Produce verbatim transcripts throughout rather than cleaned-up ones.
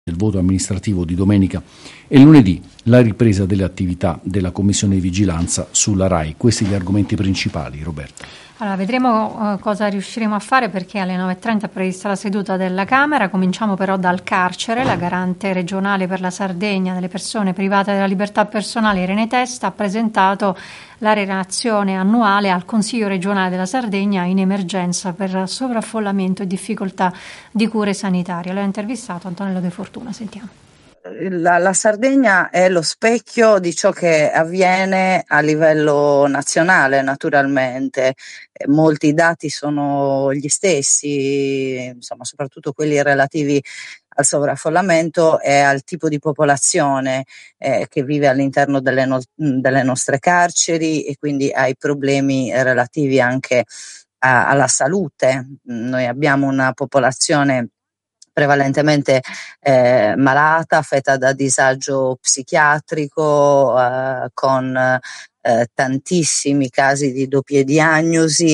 del voto amministrativo di domenica e lunedì la ripresa delle attività della Commissione di Vigilanza sulla RAI. Questi gli argomenti principali, Roberta. Allora, vedremo uh, cosa riusciremo a fare, perché alle nove e trenta è prevista la seduta della Camera. Cominciamo però dal carcere. La garante regionale per la Sardegna delle persone private della libertà personale, Irene Testa, ha presentato la relazione annuale al Consiglio regionale della Sardegna in emergenza per sovraffollamento e difficoltà di cure sanitarie. L'ha intervistato Antonello De Fortuna, sentiamo. La, la Sardegna è lo specchio di ciò che avviene a livello nazionale, naturalmente. Eh, molti dati sono gli stessi, insomma, soprattutto quelli relativi al sovraffollamento e al tipo di popolazione eh, che vive all'interno delle, no- delle nostre carceri, e quindi ai problemi relativi anche a, alla salute. Noi abbiamo una popolazione prevalentemente eh, malata, affetta da disagio psichiatrico, eh, con eh, tantissimi casi di doppie diagnosi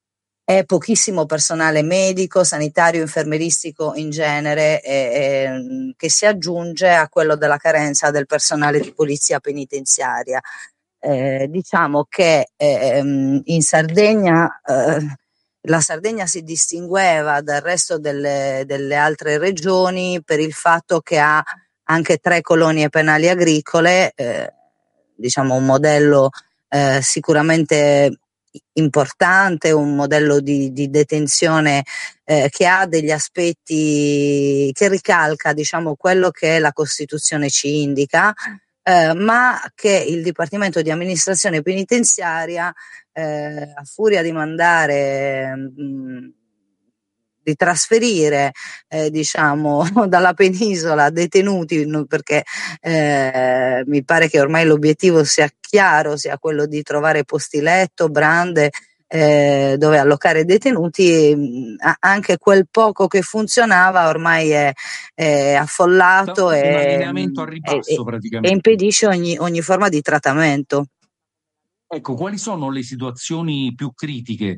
e pochissimo personale medico, sanitario, infermeristico in genere, eh, eh, che si aggiunge a quello della carenza del personale di polizia penitenziaria. Eh, diciamo che eh, in Sardegna eh, la Sardegna si distingueva dal resto delle, delle altre regioni per il fatto che ha anche tre colonie penali agricole, eh, diciamo un modello eh, sicuramente importante, un modello di, di detenzione eh, che ha degli aspetti, che ricalca, diciamo, quello che la Costituzione ci indica, eh, ma che il Dipartimento di Amministrazione Penitenziaria, eh, a furia di mandare, mh, di trasferire, eh, diciamo, dalla penisola detenuti, perché eh, mi pare che ormai l'obiettivo sia chiaro, sia quello di trovare posti letto, brande, eh, dove allocare detenuti. Mh, anche quel poco che funzionava ormai è, è affollato un e, allineamento a ribasso, e, praticamente. e impedisce ogni, ogni forma di trattamento. Ecco, quali sono le situazioni più critiche?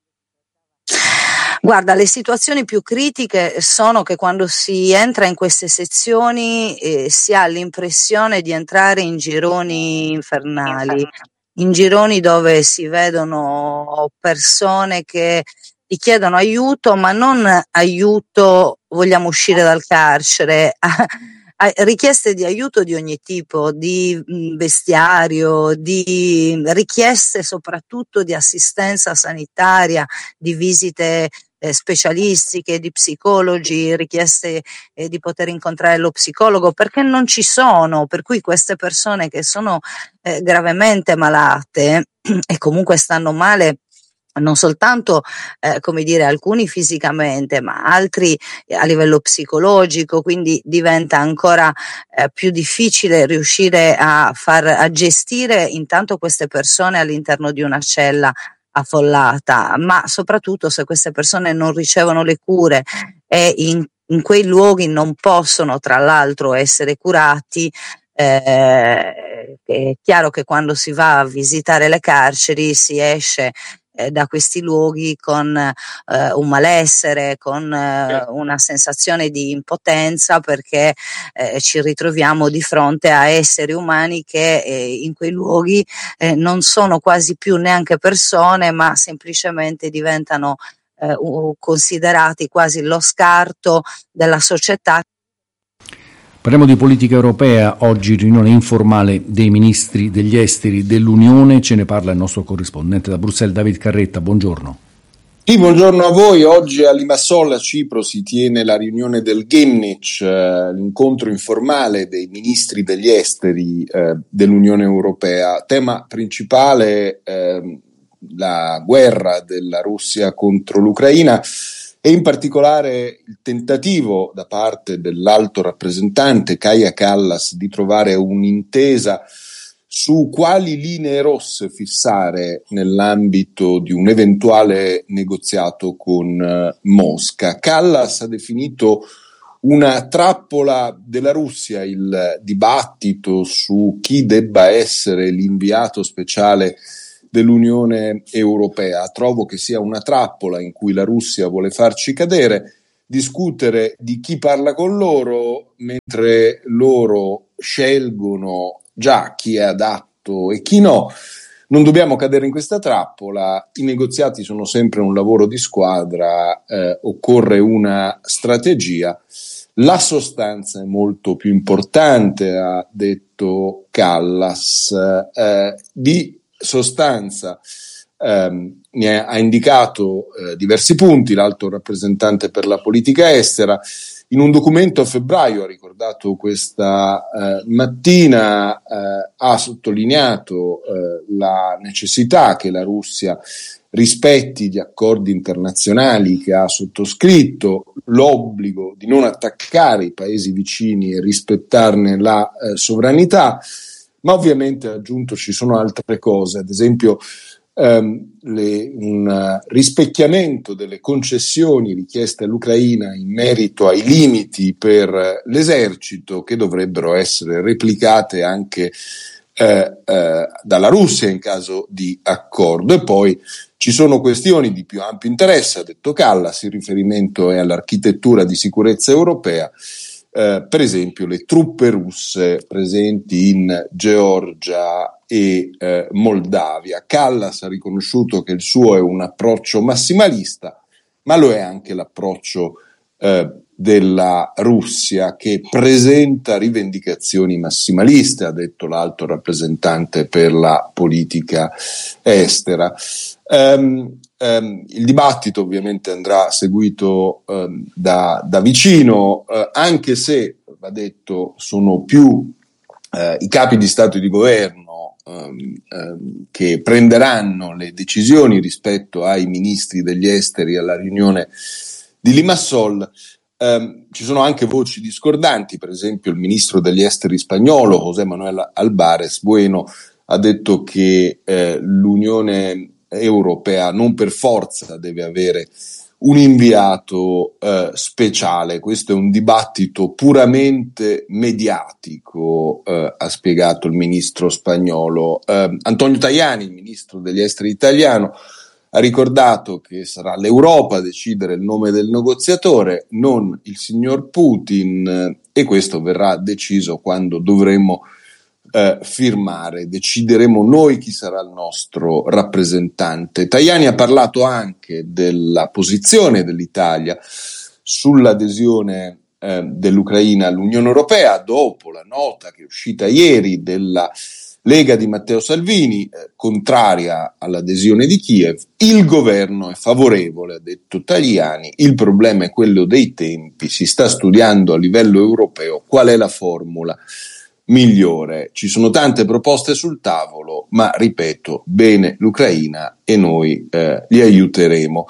Guarda, le situazioni più critiche sono che quando si entra in queste sezioni eh, si ha l'impressione di entrare in gironi infernali, in gironi dove si vedono persone che ti chiedono aiuto, ma non aiuto, vogliamo uscire dal carcere, richieste di aiuto di ogni tipo, di vestiario, di richieste soprattutto di assistenza sanitaria, di visite eh, specialistiche, di psicologi, richieste eh, di poter incontrare lo psicologo, perché non ci sono, per cui queste persone che sono eh, gravemente malate e comunque stanno male, non soltanto eh, come dire, alcuni fisicamente, ma altri a livello psicologico, quindi diventa ancora eh, più difficile riuscire a far a gestire intanto queste persone all'interno di una cella affollata, ma soprattutto se queste persone non ricevono le cure e in, in quei luoghi non possono tra l'altro essere curati. Eh, è chiaro che quando si va a visitare le carceri si esce eh, da questi luoghi con eh, un malessere, con eh, una sensazione di impotenza, perché eh, ci ritroviamo di fronte a esseri umani che eh, in quei luoghi eh, non sono quasi più neanche persone, ma semplicemente diventano eh, considerati quasi lo scarto della società. Parliamo di politica europea, oggi riunione informale dei ministri degli esteri dell'Unione, ce ne parla il nostro corrispondente da Bruxelles, David Carretta, buongiorno. Sì, buongiorno a voi. Oggi a Limassol, a Cipro, si tiene la riunione del Gymnich, eh, l'incontro informale dei ministri degli esteri eh, dell'Unione Europea. Tema principale eh, la guerra della Russia contro l'Ucraina, e in particolare il tentativo da parte dell'alto rappresentante Kaja Kallas di trovare un'intesa su quali linee rosse fissare nell'ambito di un eventuale negoziato con uh, Mosca. Kallas ha definito una trappola della Russia il dibattito su chi debba essere l'inviato speciale dell'Unione Europea. Trovo che sia una trappola in cui la Russia vuole farci cadere. discutere di chi parla con loro, mentre loro scelgono già chi è adatto e chi no. Non dobbiamo cadere in questa trappola, i negoziati sono sempre un lavoro di squadra, eh, occorre una strategia, la sostanza è molto più importante, ha detto Kallas, eh, di sostanza eh, ne ha indicato eh, diversi punti l'alto rappresentante per la politica estera. In un documento a febbraio, ha ricordato questa eh, mattina, eh, ha sottolineato eh, la necessità che la Russia rispetti gli accordi internazionali che ha sottoscritto, l'obbligo di non attaccare i paesi vicini e rispettarne la eh, sovranità, ma ovviamente ha aggiunto ci sono altre cose, ad esempio Um, le, un uh, rispecchiamento delle concessioni richieste all'Ucraina in merito ai limiti per uh, l'esercito, che dovrebbero essere replicate anche uh, uh, dalla Russia in caso di accordo. E poi ci sono questioni di più ampio interesse, ha detto Kallas, il riferimento è all'architettura di sicurezza europea. Uh, per esempio le truppe russe presenti in Georgia e eh, Moldavia. Kallas ha riconosciuto che il suo è un approccio massimalista, ma lo è anche l'approccio eh, della Russia, che presenta rivendicazioni massimaliste, ha detto l'alto rappresentante per la politica estera. Um, um, il dibattito ovviamente andrà seguito um, da, da vicino, uh, anche se, va detto, sono più uh, i capi di Stato e di governo Um, um, che prenderanno le decisioni rispetto ai ministri degli esteri alla riunione di Limassol. Um, ci sono anche voci discordanti, per esempio il ministro degli esteri spagnolo José Manuel Álvarez Bueno ha detto che eh, l'Unione Europea non per forza deve avere un inviato eh, speciale. Questo è un dibattito puramente mediatico, eh, ha spiegato il ministro spagnolo. Eh, Antonio Tajani, il ministro degli esteri italiano, ha ricordato che sarà l'Europa a decidere il nome del negoziatore, non il signor Putin, eh, e questo verrà deciso quando dovremo Eh, firmare, decideremo noi chi sarà il nostro rappresentante. Tajani ha parlato anche della posizione dell'Italia sull'adesione eh, dell'Ucraina all'Unione Europea dopo la nota che è uscita ieri della Lega di Matteo Salvini, eh, contraria all'adesione di Kiev. Il governo è favorevole, ha detto Tajani, il problema è quello dei tempi, si sta studiando a livello europeo qual è la formula migliore. Ci sono tante proposte sul tavolo, ma ripeto, bene l'Ucraina e noi eh, li aiuteremo.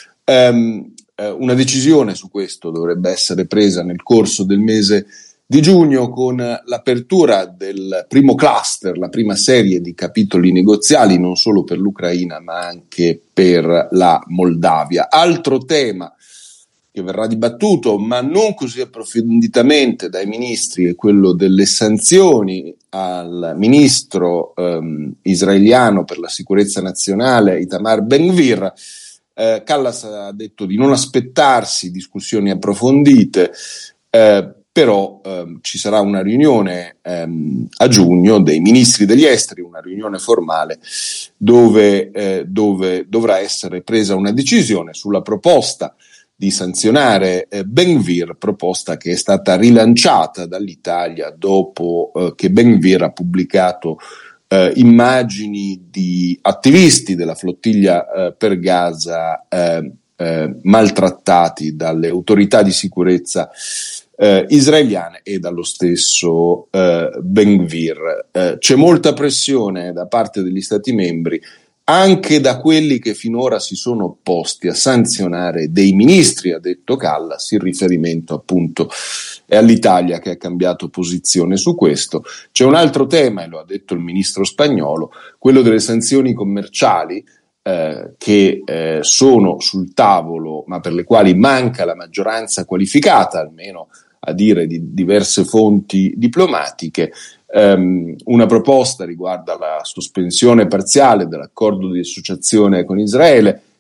Um, eh, una decisione su questo dovrebbe essere presa nel corso del mese di giugno, con l'apertura del primo cluster, la prima serie di capitoli negoziali, non solo per l'Ucraina ma anche per la Moldavia. Altro tema che verrà dibattuto, ma non così approfonditamente dai ministri, è quello delle sanzioni al ministro ehm, israeliano per la sicurezza nazionale Itamar Ben-Gvir. Eh, Kallas ha detto di non aspettarsi discussioni approfondite, eh, però ehm, ci sarà una riunione ehm, a giugno dei ministri degli esteri, una riunione formale dove, eh, dove dovrà essere presa una decisione sulla proposta di sanzionare eh, Ben-Gvir, proposta che è stata rilanciata dall'Italia dopo eh, che Ben-Gvir ha pubblicato eh, immagini di attivisti della flottiglia eh, per Gaza eh, eh, maltrattati dalle autorità di sicurezza eh, israeliane e dallo stesso eh, Ben-Gvir. Eh, c'è molta pressione da parte degli Stati membri, anche da quelli che finora si sono opposti a sanzionare dei ministri, ha detto Kallas. Il riferimento appunto è all'Italia, che ha cambiato posizione su questo. C'è un altro tema, e lo ha detto il ministro spagnolo, quello delle sanzioni commerciali eh, che eh, sono sul tavolo, ma per le quali manca la maggioranza qualificata, almeno a dire di diverse fonti diplomatiche. Um, una proposta riguarda la sospensione parziale dell'accordo di associazione con Israele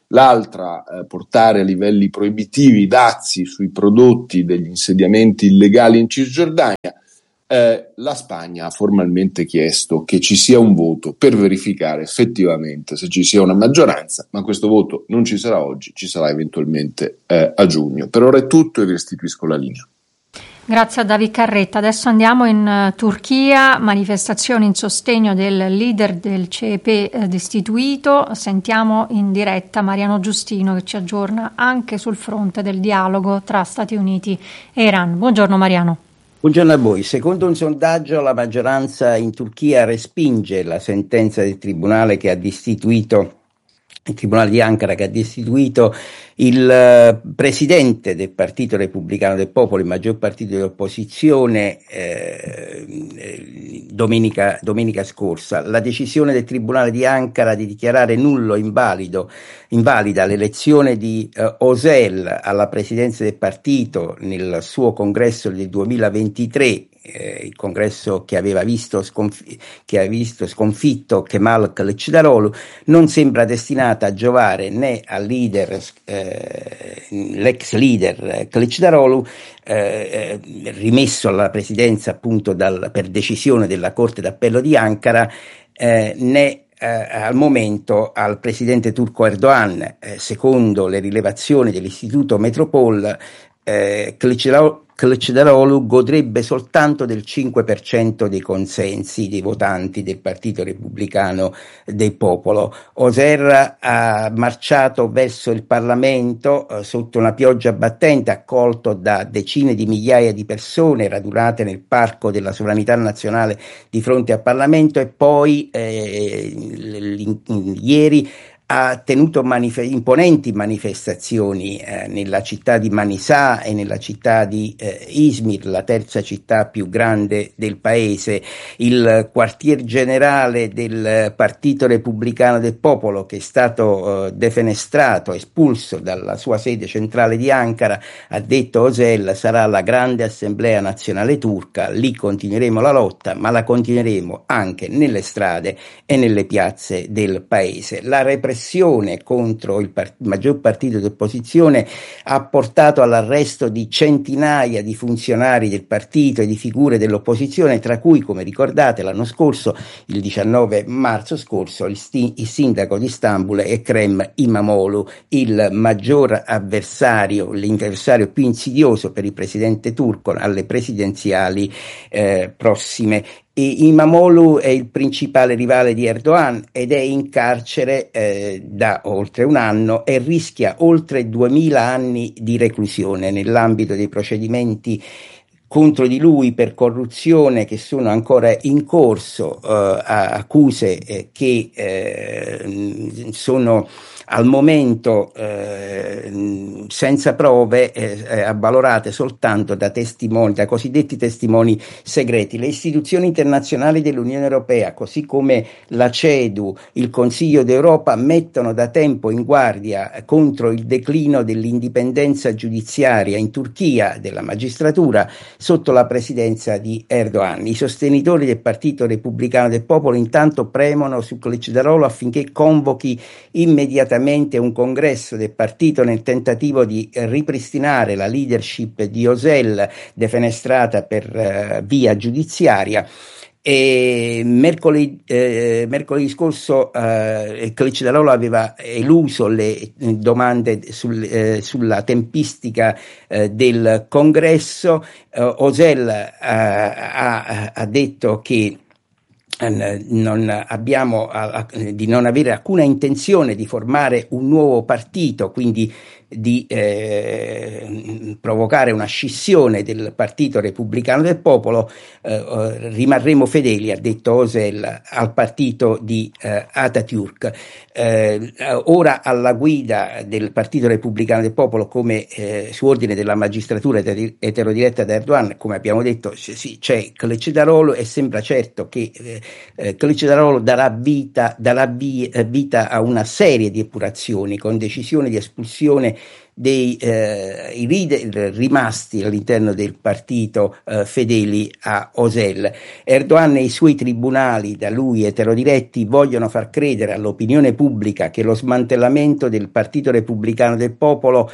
l'altra eh, portare a livelli proibitivi i dazi sui prodotti degli insediamenti illegali in Cisgiordania. Eh, la Spagna ha formalmente chiesto che ci sia un voto per verificare effettivamente se ci sia una maggioranza, ma questo voto non ci sarà oggi, ci sarà eventualmente eh, a giugno. Per ora è tutto e vi restituisco la linea. Grazie a David Carretta. Adesso andiamo in uh, Turchia, manifestazioni in sostegno del leader del C E P eh, destituito. Sentiamo in diretta Mariano Giustino che ci aggiorna anche sul fronte del dialogo tra Stati Uniti e Iran. Buongiorno Mariano. Buongiorno a voi. Secondo un sondaggio la maggioranza in Turchia respinge la sentenza del tribunale che ha destituito il Tribunale di Ankara che ha destituito il uh, presidente del Partito Repubblicano del Popolo, il maggior partito di opposizione, eh, domenica, domenica scorsa. La decisione del Tribunale di Ankara di dichiarare nullo invalido, invalida l'elezione di uh, Özel alla presidenza del partito nel suo congresso del duemilaventitré, eh, il congresso che aveva visto, sconf- che ha visto sconfitto Kemal Kılıçdaroğlu, non sembra destinata a giovare né al leader eh, l'ex leader Kılıçdaroğlu, eh, rimesso alla presidenza appunto dal, per decisione della Corte d'Appello di Ankara, eh, né eh, al momento al presidente turco Erdogan. Eh, secondo le rilevazioni dell'istituto Metropol, eh, Kılıçdaroğlu Kılıçdaroğlu godrebbe soltanto del cinque per cento dei consensi dei votanti del Partito Repubblicano del Popolo. Özel ha marciato verso il Parlamento eh, sotto una pioggia battente, accolto da decine di migliaia di persone radunate nel Parco della Sovranità Nazionale di fronte al Parlamento, e poi eh, l- l- ieri ha tenuto manif- imponenti manifestazioni eh, nella città di Manisa e nella città di eh, Izmir, la terza città più grande del paese. Il quartier generale del Partito Repubblicano del Popolo, che è stato eh, defenestrato, espulso dalla sua sede centrale di Ankara, ha detto Özel: sarà la grande assemblea nazionale turca, lì continueremo la lotta, ma la continueremo anche nelle strade e nelle piazze del paese. La repressione contro il, part- il maggior partito di opposizione ha portato all'arresto di centinaia di funzionari del partito e di figure dell'opposizione, tra cui, come ricordate, l'anno scorso, il diciannove marzo scorso, il, sti- il sindaco di Istanbul Ekrem İmamoğlu, il maggior avversario, l'avversario più insidioso per il presidente turco alle presidenziali eh, prossime. E İmamoğlu è il principale rivale di Erdogan ed è in carcere eh, da oltre un anno e rischia oltre duemila anni di reclusione nell'ambito dei procedimenti contro di lui per corruzione che sono ancora in corso, eh, accuse eh, che eh, sono al momento eh, senza prove, eh, avvalorate soltanto da testimoni, da cosiddetti testimoni segreti. Le istituzioni internazionali dell'Unione Europea, così come la CEDU, il Consiglio d'Europa, mettono da tempo in guardia contro il declino dell'indipendenza giudiziaria in Turchia, della magistratura, sotto la presidenza di Erdogan. I sostenitori del Partito Repubblicano del Popolo intanto premono su Kılıçdaroğlu affinché convochi immediatamente un congresso del partito nel tentativo di ripristinare la leadership di Özel, defenestrata per uh, via giudiziaria. E mercoledì, eh, mercoledì scorso eh, Kılıçdaroğlu aveva eluso le domande sul, eh, sulla tempistica eh, del congresso. eh, Özel eh, ha, ha detto che non abbiamo a, a, di non avere alcuna intenzione di formare un nuovo partito, quindi di eh, provocare una scissione del Partito Repubblicano del Popolo. Eh, rimarremo fedeli, ha detto Özel, al partito di eh, Atatürk. Eh, ora alla guida del Partito Repubblicano del Popolo, come eh, su ordine della magistratura eterodiretta da Erdogan, come abbiamo detto, sì, c'è Kılıçdaroğlu, e sembra certo che eh, Kılıçdaroğlu darà vita, darà vi, vita a una serie di epurazioni con decisione di espulsione dei eh, i leader rimasti all'interno del partito eh, fedeli a Öcalan. Erdogan e i suoi tribunali, da lui eterodiretti, vogliono far credere all'opinione pubblica che lo smantellamento del Partito Repubblicano del Popolo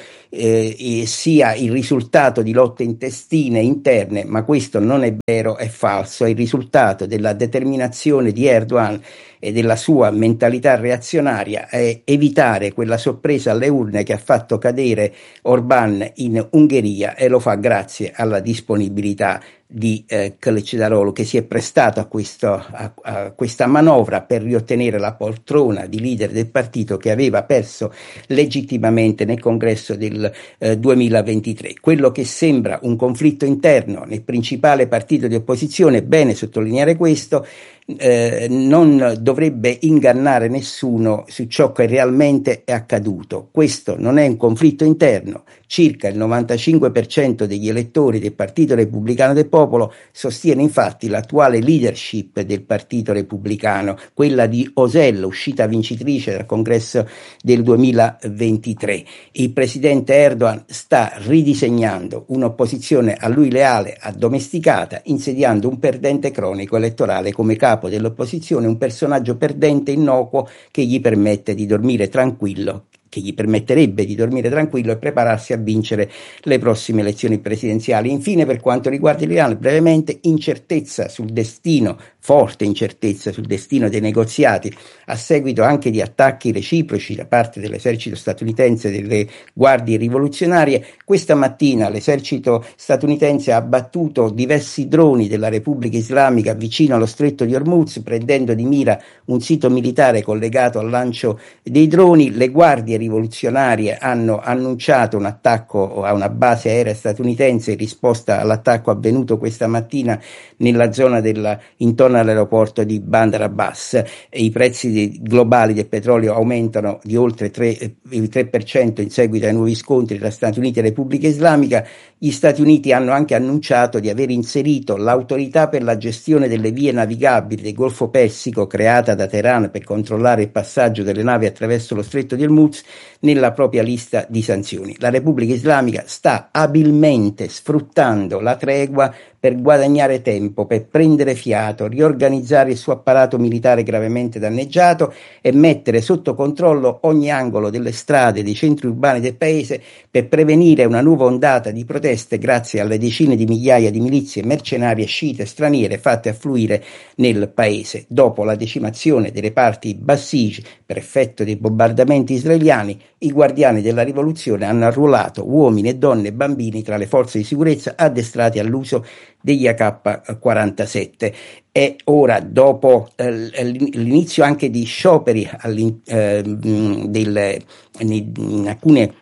eh, sia il risultato di lotte intestine interne, ma questo non è vero, è falso, è il risultato della determinazione di Erdogan e della sua mentalità reazionaria è evitare quella sorpresa alle urne che ha fatto cadere Orbán in Ungheria, e lo fa grazie alla disponibilità di eh, Kılıçdaroğlu, che si è prestato a, questo, a, a questa manovra per riottenere la poltrona di leader del partito che aveva perso legittimamente nel congresso del eh, duemilaventitré. Quello che sembra un conflitto interno nel principale partito di opposizione, è bene sottolineare questo, Eh, non dovrebbe ingannare nessuno su ciò che realmente è accaduto. Questo non è un conflitto interno. Circa il novantacinque per cento degli elettori del Partito Repubblicano del Popolo sostiene infatti l'attuale leadership del Partito Repubblicano, quella di Öcalan, uscita vincitrice dal congresso del duemilaventitré. Il presidente Erdogan sta ridisegnando un'opposizione a lui leale, addomesticata, insediando un perdente cronico elettorale come capo dell'opposizione, un personaggio perdente innocuo che gli permette di dormire tranquillo, che gli permetterebbe di dormire tranquillo e prepararsi a vincere le prossime elezioni presidenziali. Infine, per quanto riguarda l'Iran, brevemente, incertezza sul destino, forte incertezza sul destino dei negoziati, a seguito anche di attacchi reciproci da parte dell'esercito statunitense e delle guardie rivoluzionarie. Questa mattina l'esercito statunitense ha abbattuto diversi droni della Repubblica Islamica vicino allo stretto di Hormuz, prendendo di mira un sito militare collegato al lancio dei droni. Le guardie rivoluzionarie hanno annunciato un attacco a una base aerea statunitense in risposta all'attacco avvenuto questa mattina nella zona della, intorno all'aeroporto di Bandar Abbas. E i prezzi di, globali del petrolio aumentano di oltre tre, il tre per cento in seguito ai nuovi scontri tra Stati Uniti e Repubblica Islamica. Gli Stati Uniti hanno anche annunciato di aver inserito l'autorità per la gestione delle vie navigabili del Golfo Persico, creata da Teheran per controllare il passaggio delle navi attraverso lo stretto di Hormuz, nella propria lista di sanzioni. La Repubblica Islamica sta abilmente sfruttando la tregua per guadagnare tempo, per prendere fiato, riorganizzare il suo apparato militare gravemente danneggiato e mettere sotto controllo ogni angolo delle strade e dei centri urbani del paese per prevenire una nuova ondata di proteste grazie alle decine di migliaia di milizie mercenarie sciite straniere fatte affluire nel paese. Dopo la decimazione dei reparti Basij per effetto dei bombardamenti israeliani, i guardiani della rivoluzione hanno arruolato uomini e donne e bambini tra le forze di sicurezza addestrati all'uso degli A K quarantasette. E ora, dopo eh, l'inizio anche di scioperi eh, del, in alcune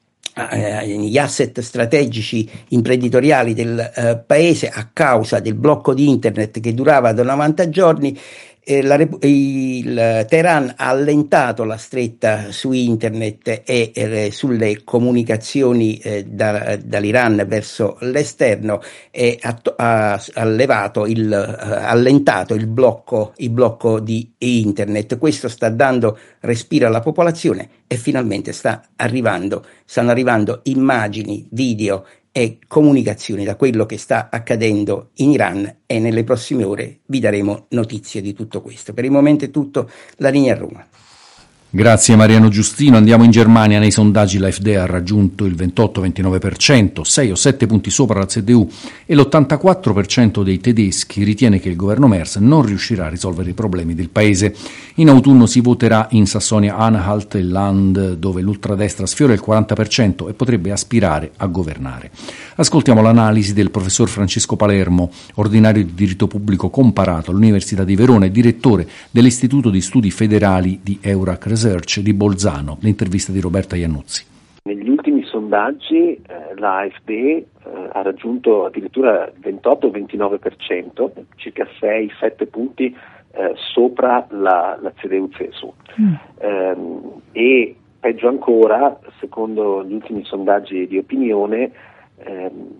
gli asset strategici imprenditoriali del eh, paese a causa del blocco di internet che durava da novanta giorni, eh, la, il Teheran ha allentato la stretta su internet e eh, sulle comunicazioni eh, da, dall'Iran verso l'esterno e ha, ha, ha levato il, ha allentato il blocco, il blocco di internet. Questo sta dando respiro alla popolazione e finalmente sta arrivando, stanno arrivando immagini, video e comunicazioni da quello che sta accadendo in Iran, e nelle prossime ore vi daremo notizie di tutto questo. Per il momento è tutto, la linea a Roma. Grazie Mariano Giustino. Andiamo in Germania. Nei sondaggi l'A F D ha raggiunto il ventotto ventinove per cento, sei o sette punti sopra la C D U, e l'ottantaquattro per cento dei tedeschi ritiene che il governo Merz non riuscirà a risolvere i problemi del paese. In autunno si voterà in Sassonia-Anhalt, il Land dove l'ultradestra sfiora il quaranta per cento e potrebbe aspirare a governare. Ascoltiamo l'analisi del professor Francesco Palermo, ordinario di diritto pubblico comparato all'Università di Verona e direttore dell'Istituto di Studi Federali di Eurac Research di Bolzano. L'intervista di Roberta Iannuzzi. Negli ultimi sondaggi eh, la AfD eh, ha raggiunto addirittura il ventotto ventinove per cento, circa sei sette punti eh, sopra la, la C D U-C S U. Mm. Ehm, e peggio ancora, secondo gli ultimi sondaggi di opinione, ehm,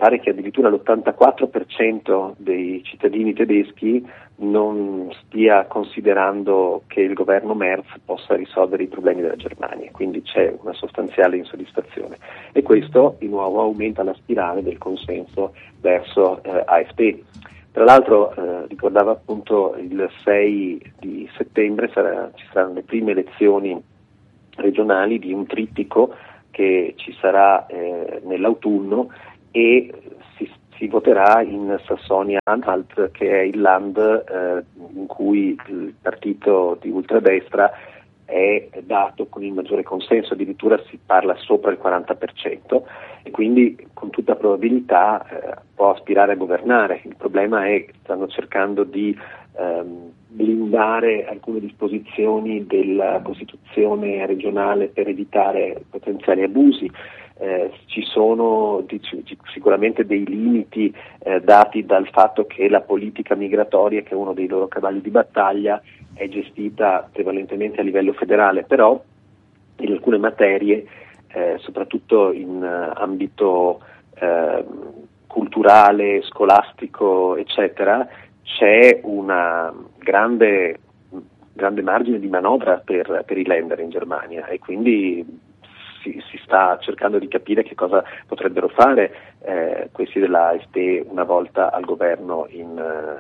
pare che addirittura l'ottantaquattro per cento dei cittadini tedeschi non stia considerando che il governo Merz possa risolvere i problemi della Germania, quindi c'è una sostanziale insoddisfazione e questo di nuovo aumenta la spirale del consenso verso eh, AfD. Tra l'altro eh, ricordava appunto il sei di settembre sarà, ci saranno le prime elezioni regionali di un trittico che ci sarà eh, nell'autunno e si, si voterà in Sassonia-Anhalt, che è il land eh, in cui il partito di ultradestra è dato con il maggiore consenso, addirittura si parla sopra il quaranta per cento e quindi con tutta probabilità eh, può aspirare a governare. Il problema è che stanno cercando di ehm, blindare alcune disposizioni della Costituzione regionale per evitare potenziali abusi. Eh, ci sono dic- sicuramente dei limiti eh, dati dal fatto che la politica migratoria, che è uno dei loro cavalli di battaglia, è gestita prevalentemente a livello federale, però in alcune materie, eh, soprattutto in uh, ambito uh, culturale, scolastico, eccetera, c'è una grande, grande margine di manovra per, per i Länder in Germania e quindi si, si sta cercando di capire che cosa potrebbero fare eh, questi dell'AfD una volta al governo in,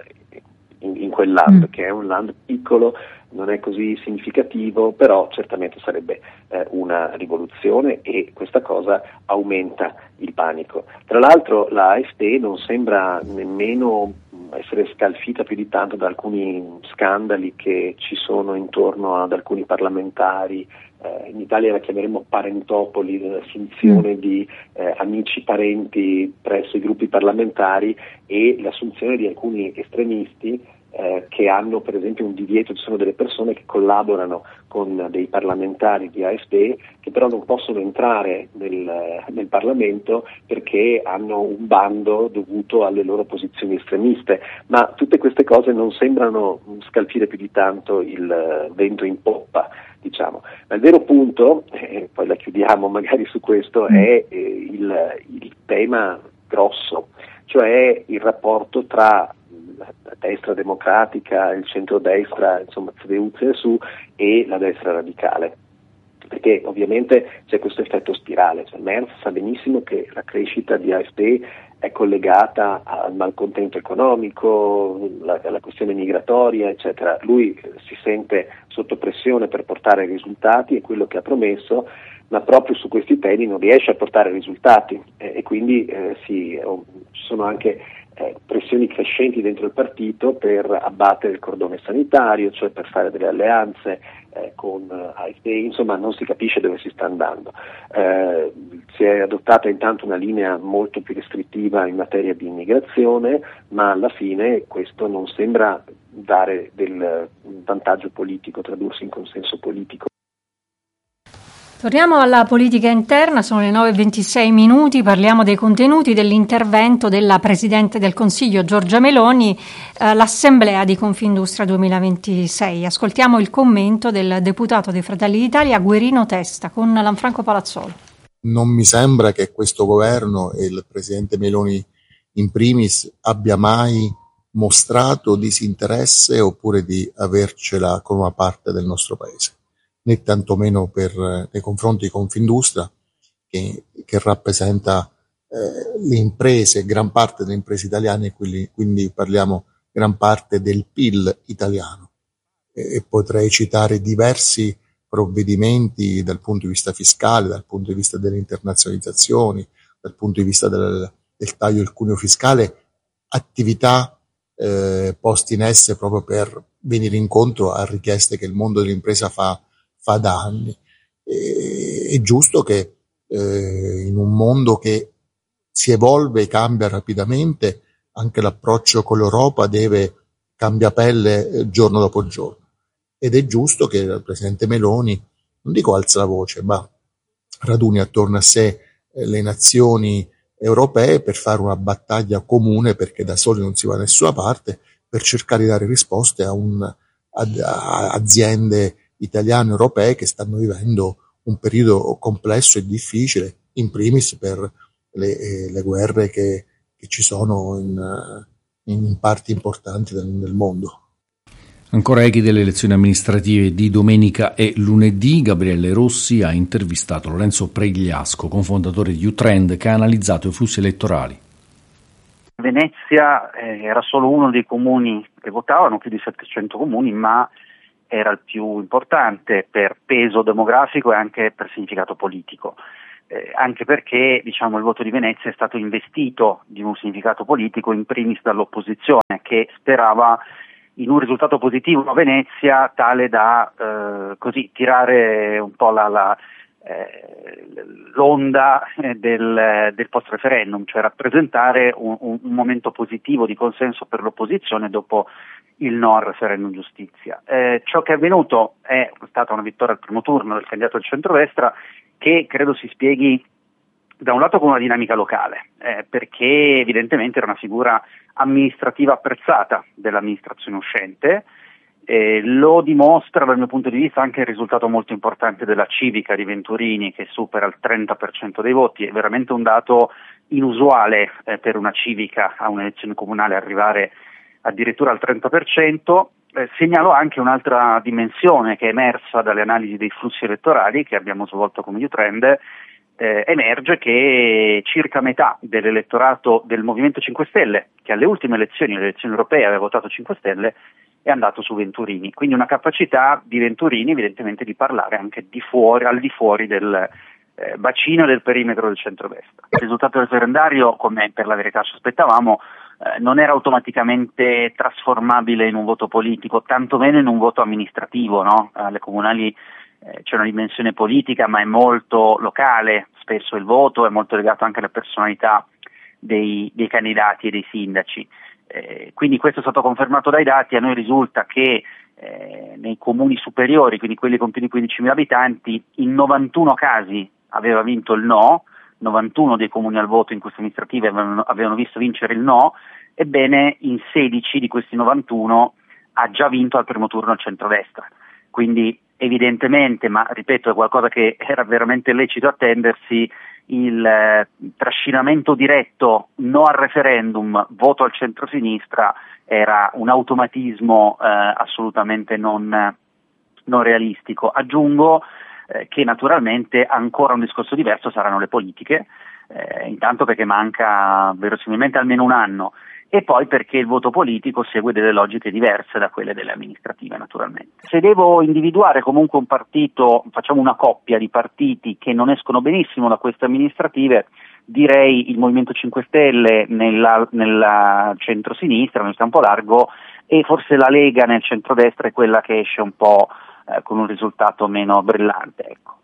in, in quel land, mm. che è un land piccolo, non è così significativo, però certamente sarebbe eh, una rivoluzione e questa cosa aumenta il panico. Tra l'altro la AfD non sembra nemmeno essere scalfita più di tanto da alcuni scandali che ci sono intorno ad alcuni parlamentari. Eh, in Italia la chiameremmo parentopoli, l'assunzione mm. di eh, amici parenti presso i gruppi parlamentari e l'assunzione di alcuni estremisti eh, che hanno per esempio un divieto. Ci sono delle persone che collaborano con dei parlamentari di AfD che però non possono entrare nel, nel Parlamento perché hanno un bando dovuto alle loro posizioni estremiste, ma tutte queste cose non sembrano scalfire più di tanto il vento in poppa, diciamo. Ma il vero punto, e poi la chiudiamo magari su questo, è eh, il, il tema grosso, cioè il rapporto tra la destra democratica, il centrodestra, insomma C D U, C S U e la destra radicale, perché ovviamente c'è questo effetto spirale, cioè Merz sa benissimo che la crescita di AfD è collegata al malcontento economico, la, alla questione migratoria, eccetera. Lui si sente sotto pressione per portare risultati, è quello che ha promesso, ma proprio su questi temi non riesce a portare risultati eh, e quindi eh, si, oh, ci sono anche eh, pressioni crescenti dentro il partito per abbattere il cordone sanitario, cioè per fare delle alleanze eh, con AfD, insomma non si capisce dove si sta andando. Eh, si è adottata intanto una linea molto più restrittiva in materia di immigrazione, ma alla fine questo non sembra dare del vantaggio politico, tradursi in consenso politico. Torniamo alla politica interna, sono le nove e ventisei minuti, parliamo dei contenuti dell'intervento della Presidente del Consiglio Giorgia Meloni eh, all'Assemblea di Confindustria duemilaventisei. Ascoltiamo il commento del deputato dei Fratelli d'Italia Guerino Testa con Lanfranco Palazzolo. Non mi sembra che questo governo e il Presidente Meloni in primis abbia mai mostrato disinteresse oppure di avercela con una parte del nostro Paese, né tantomeno per, nei confronti di Confindustria, che, che rappresenta eh, le imprese, gran parte delle imprese italiane, quindi, quindi parliamo gran parte del P I L italiano. E, e potrei citare diversi provvedimenti dal punto di vista fiscale, dal punto di vista delle internazionalizzazioni, dal punto di vista del, del taglio del cuneo fiscale, attività eh, poste in essere proprio per venire incontro a richieste che il mondo dell'impresa fa fa da anni. E, è giusto che eh, in un mondo che si evolve e cambia rapidamente, anche l'approccio con l'Europa deve cambiare pelle eh, giorno dopo giorno. Ed è giusto che il Presidente Meloni, non dico alza la voce, ma raduni attorno a sé eh, le nazioni europee per fare una battaglia comune, perché da soli non si va da nessuna parte, per cercare di dare risposte a, un, a, a aziende italiane e europee che stanno vivendo un periodo complesso e difficile, in primis per le, eh, le guerre che che ci sono in, in parti importanti del, del mondo. Ancora echi delle elezioni amministrative di domenica e lunedì, Gabriele Rossi ha intervistato Lorenzo Pregliasco, cofondatore di Utrend, che ha analizzato i flussi elettorali. Venezia eh, era solo uno dei comuni che votavano, più di settecento comuni, ma era il più importante per peso demografico e anche per significato politico. Eh, anche perché diciamo, il voto di Venezia è stato investito di un significato politico in primis dall'opposizione, che sperava in un risultato positivo a Venezia tale da eh, così tirare un po' la, la, eh, l'onda del, del post referendum, cioè rappresentare un, un, un momento positivo di consenso per l'opposizione dopo il no al referendum giustizia. Eh, ciò che è avvenuto è stata una vittoria al primo turno del candidato del centrodestra, che credo si spieghi da un lato con una dinamica locale, eh, perché evidentemente era una figura amministrativa apprezzata dell'amministrazione uscente. Eh, lo dimostra dal mio punto di vista anche il risultato molto importante della civica di Venturini, che supera il trenta per cento dei voti. È veramente un dato inusuale eh, per una civica a un'elezione comunale arrivare addirittura al trenta per cento. Eh, segnalo anche un'altra dimensione che è emersa dalle analisi dei flussi elettorali che abbiamo svolto come Utrend. Eh, emerge che circa metà dell'elettorato del Movimento cinque Stelle, che alle ultime elezioni, le elezioni europee, aveva votato cinque Stelle, è andato su Venturini. Quindi una capacità di Venturini evidentemente di parlare anche di fuori, al di fuori del eh, bacino del perimetro del centrodestra. Il risultato referendario, come per la verità sospettavamo, eh, non era automaticamente trasformabile in un voto politico, tantomeno in un voto amministrativo, no? Alle comunali c'è una dimensione politica, ma è molto locale, spesso il voto è molto legato anche alla personalità dei, dei candidati e dei sindaci. Eh, quindi questo è stato confermato dai dati. A noi risulta che eh, nei comuni superiori, quindi quelli con più di quindicimila abitanti, in novantuno casi aveva vinto il no, novantuno dei comuni al voto in queste amministrative avevano, avevano visto vincere il no, ebbene in sedici di questi novantuno ha già vinto al primo turno il centrodestra. Quindi evidentemente, ma ripeto, è qualcosa che era veramente lecito attendersi, il eh, trascinamento diretto no al referendum, voto al centrosinistra era un automatismo eh, assolutamente non, non realistico. Aggiungo eh, che naturalmente ancora un discorso diverso saranno le politiche, eh, intanto perché manca verosimilmente almeno un anno, e poi perché il voto politico segue delle logiche diverse da quelle delle amministrative, naturalmente. Se devo individuare comunque un partito, facciamo una coppia di partiti che non escono benissimo da queste amministrative, direi il Movimento cinque Stelle nella, nella centrosinistra, nel campo largo, e forse la Lega nel centrodestra è quella che esce un po' eh, con un risultato meno brillante, ecco.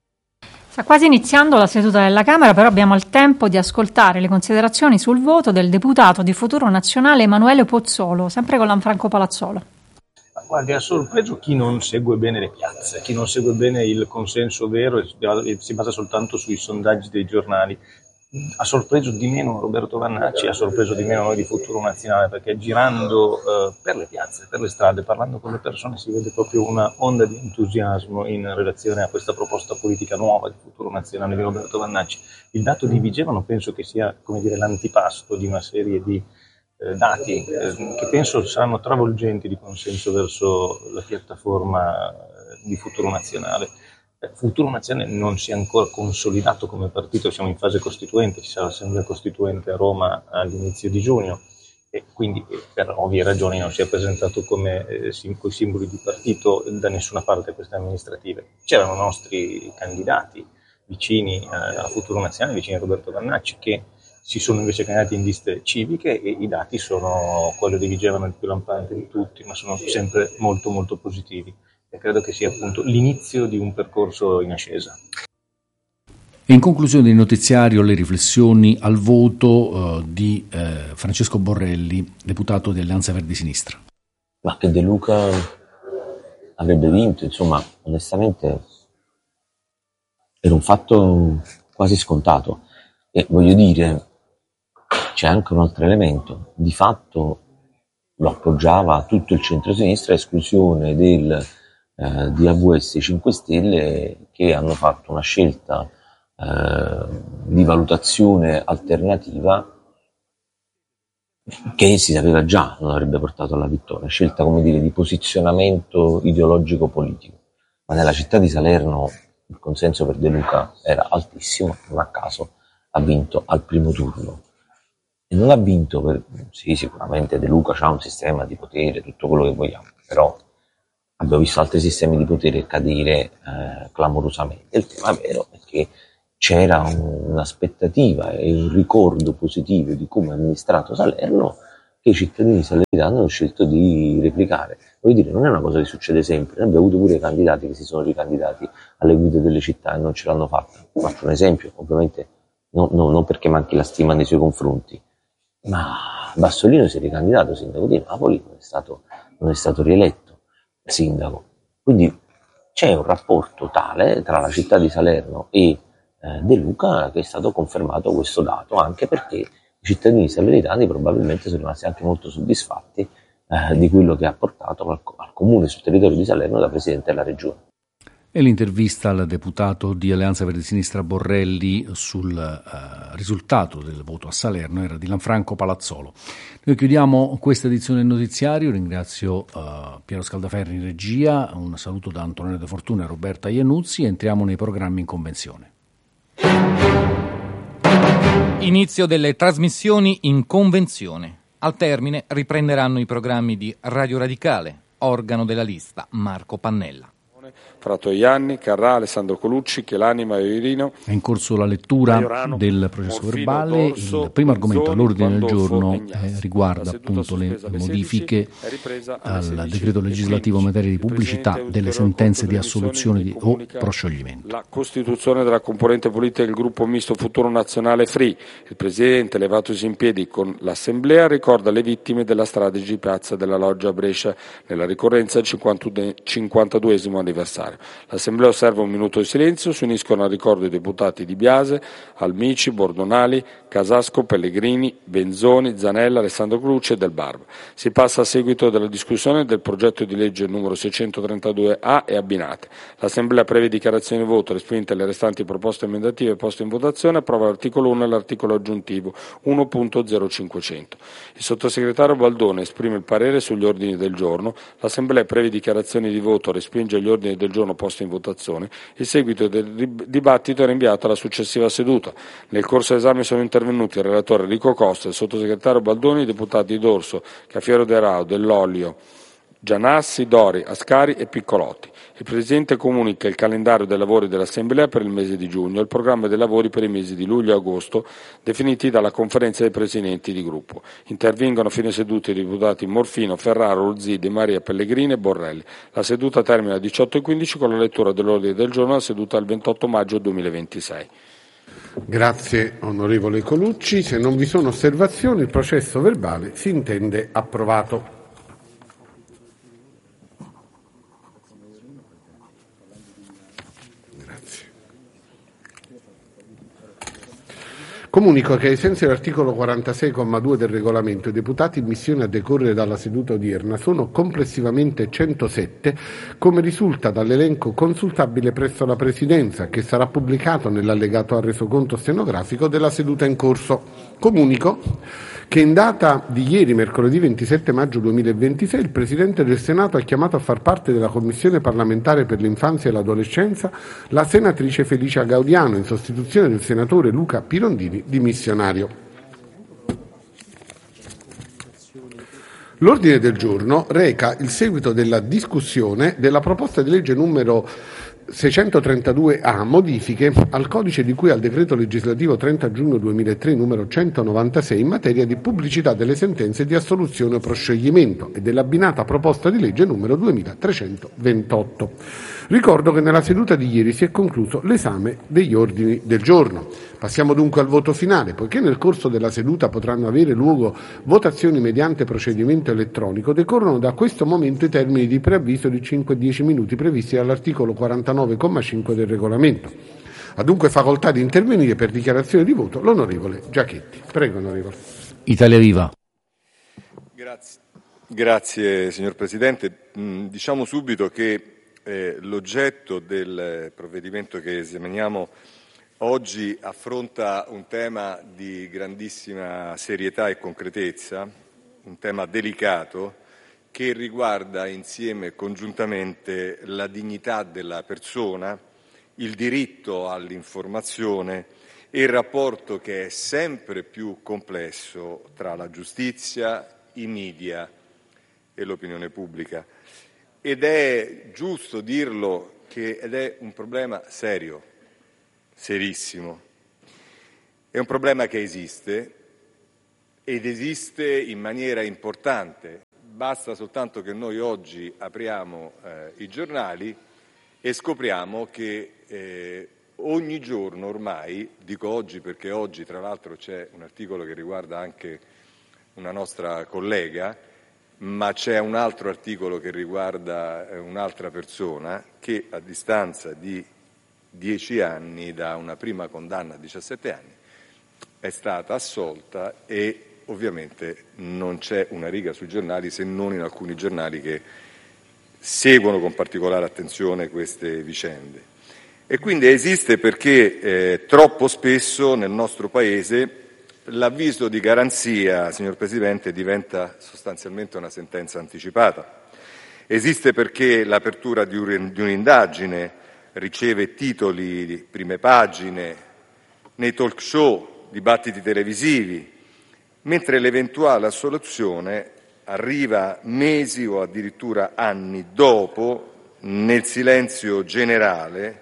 Sta quasi iniziando la seduta della Camera, però abbiamo il tempo di ascoltare le considerazioni sul voto del deputato di Futuro Nazionale Emanuele Pozzolo, sempre con Lanfranco Palazzolo. Guardi, ha sorpreso chi non segue bene le piazze, chi non segue bene il consenso vero e si basa soltanto sui sondaggi dei giornali. Ha sorpreso di meno Roberto Vannacci, ha sorpreso di meno noi di Futuro Nazionale, perché girando eh, per le piazze, per le strade, parlando con le persone, si vede proprio una onda di entusiasmo in relazione a questa proposta politica nuova di Futuro Nazionale di Roberto Vannacci. Il dato di Vigevano penso che sia, come dire, l'antipasto di una serie di eh, dati eh, che penso saranno travolgenti di consenso verso la piattaforma eh, di Futuro Nazionale. Futuro Nazionale non si è ancora consolidato come partito, siamo in fase costituente, ci sarà l'assemblea costituente a Roma all'inizio di giugno e quindi per ovvie ragioni non si è presentato come eh, sim- coi simboli di partito da nessuna parte a queste amministrative. C'erano nostri candidati vicini eh, a Futuro Nazionale, vicini a Roberto Vannacci, che si sono invece candidati in liste civiche e i dati sono quello di Vigevano il più lampante di tutti, ma sono sempre molto molto positivi. E credo che sia appunto l'inizio di un percorso in ascesa. E in conclusione del notiziario le riflessioni al voto uh, di eh, Francesco Borrelli, deputato di Alleanza Verdi Sinistra. Ma che De Luca avrebbe vinto, insomma, onestamente era un fatto quasi scontato. E voglio dire, c'è anche un altro elemento, di fatto lo appoggiava tutto il centro-sinistra, a esclusione del eh, di A V S cinque Stelle, che hanno fatto una scelta eh, di valutazione alternativa che si sapeva già non avrebbe portato alla vittoria, scelta, come dire, di posizionamento ideologico-politico. Ma nella città di Salerno il consenso per De Luca era altissimo, non a caso ha vinto al primo turno. E non ha vinto per, sì, sicuramente De Luca ha un sistema di potere, tutto quello che vogliamo, però abbiamo visto altri sistemi di potere cadere eh, clamorosamente. Il tema vero è che c'era un, un'aspettativa e un ricordo positivo di come ha amministrato Salerno che i cittadini salernitani hanno scelto di replicare. Voglio dire, non è una cosa che succede sempre, abbiamo avuto pure candidati che si sono ricandidati alle guide delle città e non ce l'hanno fatta. Faccio un esempio, ovviamente no, no, non perché manchi la stima nei suoi confronti, ma Bassolino si è ricandidato sindaco di Napoli, non è stato, non è stato rieletto sindaco. Quindi c'è un rapporto tale tra la città di Salerno e eh, De Luca che è stato confermato questo dato, anche perché i cittadini salernitani probabilmente sono rimasti anche molto soddisfatti eh, di quello che ha portato al, al comune sul territorio di Salerno da Presidente della Regione. E l'intervista al deputato di Alleanza Verdi Sinistra Borrelli sul uh, risultato del voto a Salerno era di Lanfranco Palazzolo. Noi chiudiamo questa edizione del notiziario, ringrazio uh, Piero Scaldaferri in regia, un saluto da Antonio De Fortuna e Roberta Iannuzzi, entriamo nei programmi in convenzione. Inizio delle trasmissioni in convenzione. Al termine riprenderanno i programmi di Radio Radicale, organo della lista Marco Pannella. Fra Toianni, Carrà, Alessandro Colucci, Chelani, Maiorino. È in corso la lettura Maiorano, del processo Morfino, verbale. Dorso, il primo argomento Zoni, all'ordine del giorno eh, riguarda appunto le modifiche al decreto legislativo in materia di pubblicità delle sentenze di assoluzione di, o proscioglimento. La costituzione della componente politica del gruppo misto Futuro Nazionale Free. Il Presidente, levatosi in piedi con l'Assemblea, ricorda le vittime della strage di piazza della Loggia a Brescia nella ricorrenza del cinquantaduesimo anniversario. L'Assemblea osserva un minuto di silenzio, si uniscono al ricordo i deputati Di Biase, Almici, Bordonali, Casasco, Pellegrini, Benzoni, Zanella, Alessandro Colucci e Del Barba. Si passa a seguito della discussione del progetto di legge numero seicentotrentadue A e abbinate. L'Assemblea previa dichiarazioni di voto, respinte le restanti proposte emendative poste in votazione, approva l'articolo uno e l'articolo aggiuntivo uno punto zero cinquecento. Il sottosegretario Baldone esprime il parere sugli ordini del giorno. L'Assemblea previa dichiarazioni di voto, respinge gli ordini del giorno posto in votazione. Il seguito del dibattito è rinviato alla successiva seduta. Nel corso dell'esame sono intervenuti il relatore Enrico Costa, il sottosegretario Baldoni, i deputati Dorso, Cafiero De Rao, Dell'Olio, Gianassi, Dori, Ascari e Piccolotti. Il Presidente comunica il calendario dei lavori dell'Assemblea per il mese di giugno e il programma dei lavori per i mesi di luglio e agosto definiti dalla Conferenza dei Presidenti di Gruppo. Intervengono a fine seduta i deputati Morfino, Ferraro, Urzidi, Maria Pellegrini e Borrelli. La seduta termina alle diciotto e quindici con la lettura dell'ordine del giorno alla seduta del ventotto maggio duemilaventisei. Grazie onorevole Colucci. Se non vi sono osservazioni, il processo verbale si intende approvato. Comunico che ai sensi dell'articolo quarantasei comma due del regolamento i deputati in missione a decorrere dalla seduta odierna sono complessivamente centosette, come risulta dall'elenco consultabile presso la Presidenza, che sarà pubblicato nell'allegato al resoconto stenografico della seduta in corso. Comunico che in data di ieri, mercoledì ventisette maggio duemilaventisei, il Presidente del Senato ha chiamato a far parte della Commissione parlamentare per l'infanzia e l'adolescenza la senatrice Felicia Gaudiano, in sostituzione del senatore Luca Pirondini, dimissionario. L'ordine del giorno reca il seguito della discussione della proposta di legge numero seicentotrentadue A, modifiche al codice di cui al decreto legislativo trenta giugno duemilatré numero centonovantasei in materia di pubblicità delle sentenze di assoluzione o proscioglimento e dell'abbinata proposta di legge numero duemilatrecentoventotto. Ricordo che nella seduta di ieri si è concluso l'esame degli ordini del giorno. Passiamo dunque al voto finale. Poiché nel corso della seduta potranno avere luogo votazioni mediante procedimento elettronico, decorrono da questo momento i termini di preavviso di cinque a dieci minuti previsti dall'articolo quarantanove comma cinque del regolamento. Ha dunque facoltà di intervenire per dichiarazione di voto l'onorevole Giachetti. Prego, onorevole. Italia Viva. Grazie, Grazie signor Presidente. Mm, diciamo subito che eh, l'oggetto del provvedimento che esaminiamo oggi affronta un tema di grandissima serietà e concretezza, un tema delicato che riguarda insieme congiuntamente la dignità della persona, il diritto all'informazione e il rapporto che è sempre più complesso tra la giustizia, i media e l'opinione pubblica. Ed è giusto dirlo che ed è un problema serio, serissimo. È un problema che esiste ed esiste in maniera importante. Basta soltanto che noi oggi apriamo eh, i giornali e scopriamo che eh, ogni giorno ormai, dico oggi perché oggi tra l'altro c'è un articolo che riguarda anche una nostra collega, ma c'è un altro articolo che riguarda eh, un'altra persona che a distanza di dieci anni da una prima condanna a diciassette anni è stata assolta e ovviamente non c'è una riga sui giornali, se non in alcuni giornali che seguono con particolare attenzione queste vicende. E quindi esiste perché eh, troppo spesso nel nostro Paese l'avviso di garanzia, signor Presidente, diventa sostanzialmente una sentenza anticipata. Esiste perché l'apertura di, un, di un'indagine riceve titoli di prime pagine nei talk show, dibattiti televisivi, mentre l'eventuale assoluzione arriva mesi o addirittura anni dopo, nel silenzio generale,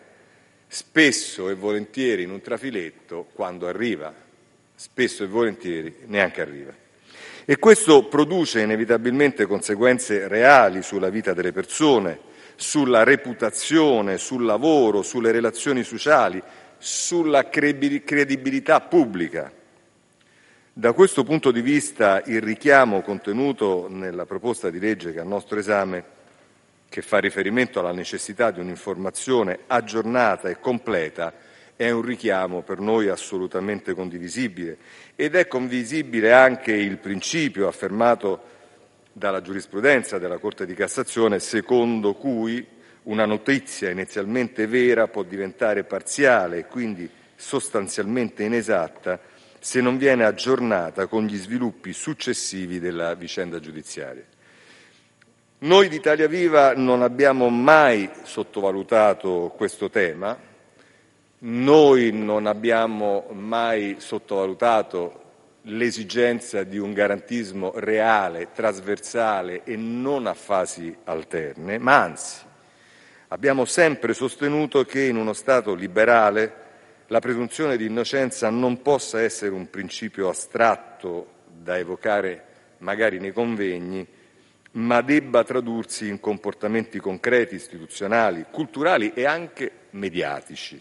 spesso e volentieri in un trafiletto, quando arriva, spesso e volentieri neanche arriva. E questo produce inevitabilmente conseguenze reali sulla vita delle persone, sulla reputazione, sul lavoro, sulle relazioni sociali, sulla credibilità pubblica. Da questo punto di vista il richiamo contenuto nella proposta di legge che è al nostro esame, che fa riferimento alla necessità di un'informazione aggiornata e completa, è un richiamo per noi assolutamente condivisibile ed è condivisibile anche il principio affermato dalla giurisprudenza della Corte di Cassazione, secondo cui una notizia inizialmente vera può diventare parziale e quindi sostanzialmente inesatta se non viene aggiornata con gli sviluppi successivi della vicenda giudiziaria. Noi di Italia Viva non abbiamo mai sottovalutato questo tema, noi non abbiamo mai sottovalutato l'esigenza di un garantismo reale, trasversale e non a fasi alterne, ma anzi abbiamo sempre sostenuto che in uno Stato liberale la presunzione di innocenza non possa essere un principio astratto da evocare magari nei convegni, ma debba tradursi in comportamenti concreti, istituzionali, culturali e anche mediatici.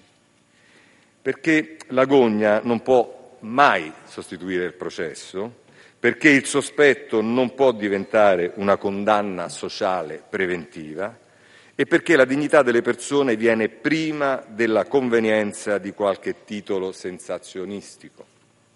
Perché l'agonia non può mai sostituire il processo, perché il sospetto non può diventare una condanna sociale preventiva, e perché la dignità delle persone viene prima della convenienza di qualche titolo sensazionistico.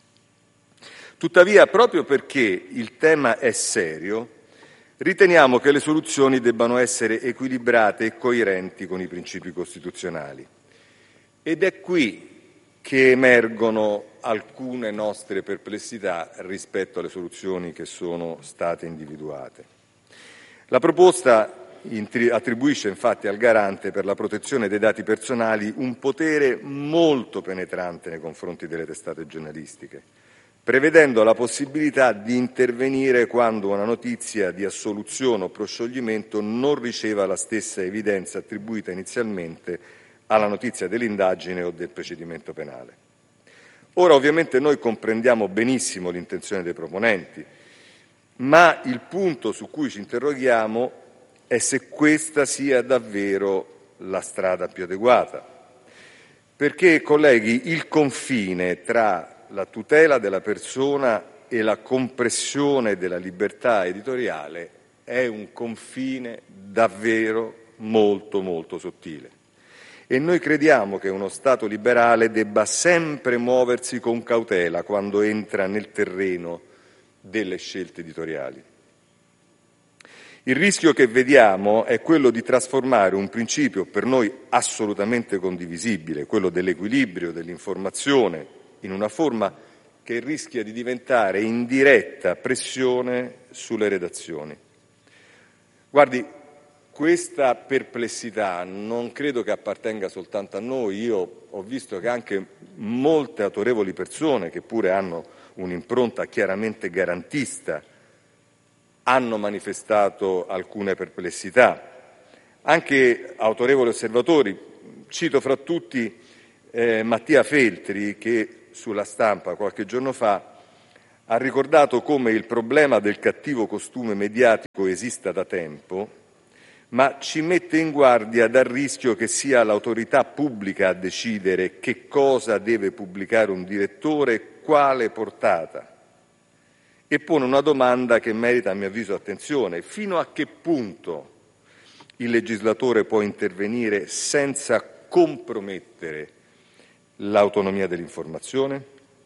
Tuttavia, proprio perché il tema è serio, riteniamo che le soluzioni debbano essere equilibrate e coerenti con i principi costituzionali. Ed è qui che emergono alcune nostre perplessità rispetto alle soluzioni che sono state individuate. La proposta attribuisce infatti al Garante per la protezione dei dati personali un potere molto penetrante nei confronti delle testate giornalistiche, prevedendo la possibilità di intervenire quando una notizia di assoluzione o proscioglimento non riceva la stessa evidenza attribuita inizialmente alla notizia dell'indagine o del procedimento penale. Ora, ovviamente, noi comprendiamo benissimo l'intenzione dei proponenti, ma il punto su cui ci interroghiamo è se questa sia davvero la strada più adeguata. Perché, colleghi, il confine tra la tutela della persona e la compressione della libertà editoriale è un confine davvero molto, molto sottile. E noi crediamo che uno Stato liberale debba sempre muoversi con cautela quando entra nel terreno delle scelte editoriali. Il rischio che vediamo è quello di trasformare un principio per noi assolutamente condivisibile, quello dell'equilibrio dell'informazione, in una forma che rischia di diventare indiretta pressione sulle redazioni. Guardi, questa perplessità non credo che appartenga soltanto a noi. Io ho visto che anche molte autorevoli persone, che pure hanno un'impronta chiaramente garantista, hanno manifestato alcune perplessità. Anche autorevoli osservatori, cito fra tutti eh, Mattia Feltri, che sulla Stampa qualche giorno fa ha ricordato come il problema del cattivo costume mediatico esista da tempo, ma ci mette in guardia dal rischio che sia l'autorità pubblica a decidere che cosa deve pubblicare un direttore e quale portata. E pone una domanda che merita, a mio avviso, attenzione: fino a che punto il legislatore può intervenire senza compromettere l'autonomia dell'informazione?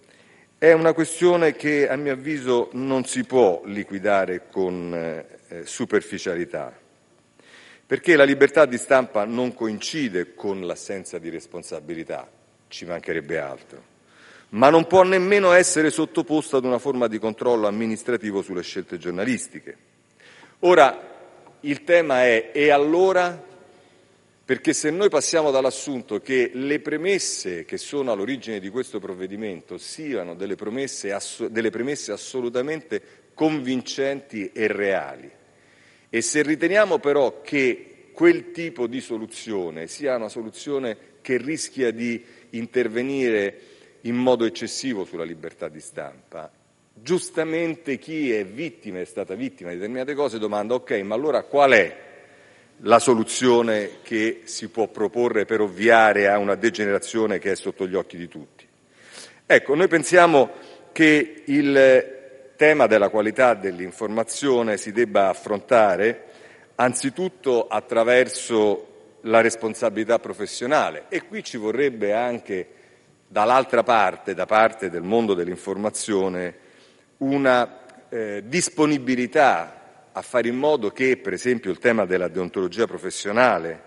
È una questione che, a mio avviso, non si può liquidare con eh, superficialità, perché la libertà di stampa non coincide con l'assenza di responsabilità, ci mancherebbe altro, ma non può nemmeno essere sottoposta ad una forma di controllo amministrativo sulle scelte giornalistiche. Ora, il tema è: e allora? Perché se noi passiamo dall'assunto che le premesse che sono all'origine di questo provvedimento siano delle premesse, ass- delle premesse assolutamente convincenti e reali, e se riteniamo però che quel tipo di soluzione sia una soluzione che rischia di intervenire in modo eccessivo sulla libertà di stampa, giustamente chi è vittima, è stata vittima di determinate cose, domanda: ok, ma allora qual è la soluzione che si può proporre per ovviare a una degenerazione che è sotto gli occhi di tutti? Ecco, noi pensiamo che il tema della qualità dell'informazione si debba affrontare anzitutto attraverso la responsabilità professionale, e qui ci vorrebbe anche dall'altra parte, da parte del mondo dell'informazione, una eh, disponibilità a fare in modo che, per esempio, il tema della deontologia professionale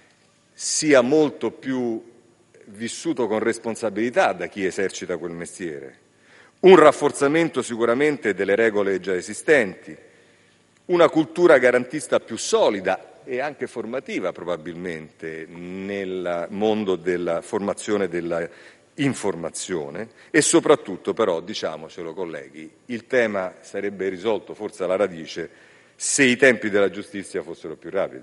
sia molto più vissuto con responsabilità da chi esercita quel mestiere, un rafforzamento sicuramente delle regole già esistenti, una cultura garantista più solida e anche formativa probabilmente nel mondo della formazione e della informazione, e soprattutto però, diciamocelo colleghi, il tema sarebbe risolto forse alla radice se i tempi della giustizia fossero più rapidi,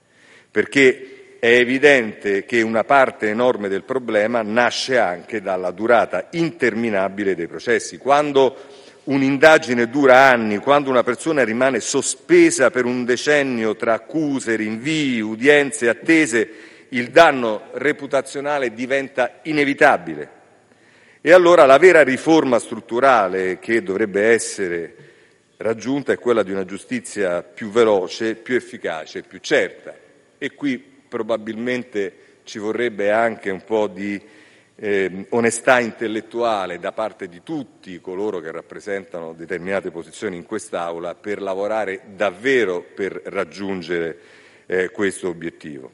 perché è evidente che una parte enorme del problema nasce anche dalla durata interminabile dei processi. Quando un'indagine dura anni, quando una persona rimane sospesa per un decennio tra accuse, rinvii, udienze, attese, il danno reputazionale diventa inevitabile. E allora la vera riforma strutturale che dovrebbe essere raggiunta è quella di una giustizia più veloce, più efficace, più certa. E qui probabilmente ci vorrebbe anche un po' di eh, onestà intellettuale da parte di tutti coloro che rappresentano determinate posizioni in quest'Aula per lavorare davvero per raggiungere eh, questo obiettivo.